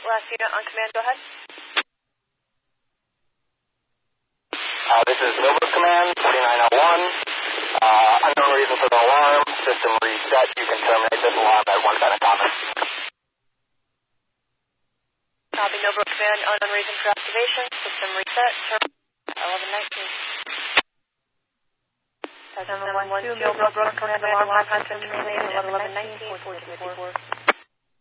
Last unit on command, go ahead. This is Nova Command, 4901. Unknown reason for the alarm. System reset. You can terminate this alarm at 1 Bennett Common. Copy, Nova Command, unknown reason for activation. System reset. 1119. 712, Millbrook Command, alarm content terminated at 1119.